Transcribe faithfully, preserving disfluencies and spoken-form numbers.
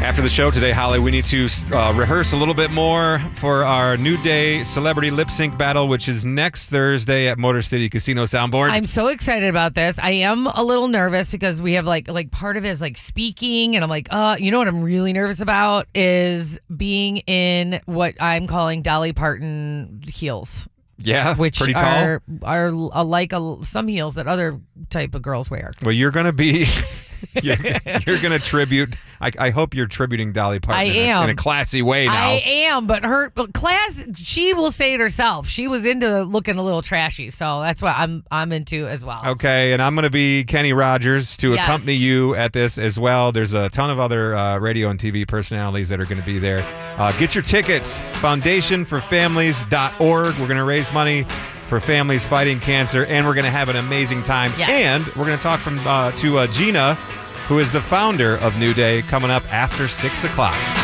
After the show today, Holly, we need to uh, rehearse a little bit more for our New Day Celebrity Lip Sync Battle, which is next Thursday at Motor City Casino Soundboard. I'm so excited about this. I am a little nervous because we have like like part of it is like speaking, and I'm like, uh, you know what I'm really nervous about is being in what I'm calling Dolly Parton heels. Yeah, which pretty tall. are are uh, like a, some heels that other type of girls wear. Well, you're gonna be, you're, you're gonna tribute. I, I hope you're tributing Dolly Parton. I in am a, in a classy way now. I am, but her but class. She will say it herself. She was into looking a little trashy, so that's what I'm I'm into as well. Okay, and I'm gonna be Kenny Rogers to Yes. accompany you at this as well. There's a ton of other uh, radio and T V personalities that are gonna be there. Uh, get your tickets. foundation for families dot org. We're gonna raise money for families fighting cancer, and we're going to have an amazing time. Yes. And we're going to talk from uh, to uh, Gina, who is the founder of New Day, coming up after six o'clock.